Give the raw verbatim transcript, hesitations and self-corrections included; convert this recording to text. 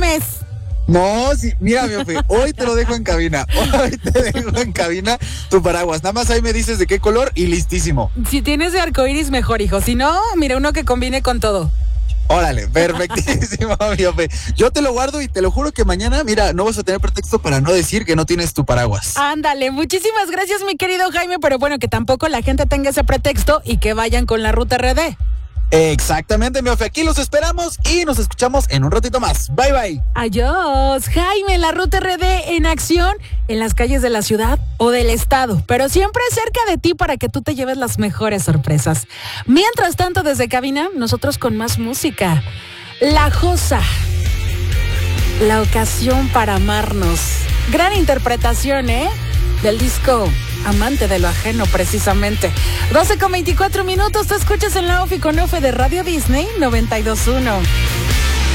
mames. No, sí, mira, mi Ofe, hoy te lo dejo en cabina. Hoy te dejo en cabina tu paraguas. Nada más ahí me dices de qué color y listísimo. Si tienes de arcoíris, mejor, hijo. Si no, mira, uno que combine con todo. Órale, perfectísimo, mi Ofe. Yo te lo guardo y te lo juro que mañana, mira, no vas a tener pretexto para no decir que no tienes tu paraguas. Ándale, muchísimas gracias, mi querido Jaime, pero bueno, que tampoco la gente tenga ese pretexto y que vayan con la ruta R D. Exactamente, mi Ofe. Aquí los esperamos y nos escuchamos en un ratito más. Bye, bye. Adiós, Jaime, la ruta R D en acción en las calles de la ciudad o del estado, pero siempre cerca de ti para que tú te lleves las mejores sorpresas. Mientras tanto, desde cabina, nosotros con más música. La Josa, la ocasión para amarnos. Gran interpretación, ¿eh? Del disco Amante de lo Ajeno, precisamente. doce con veinticuatro minutos, te escuchas en la Ofi con Ofe de Radio Disney noventa y dos punto uno.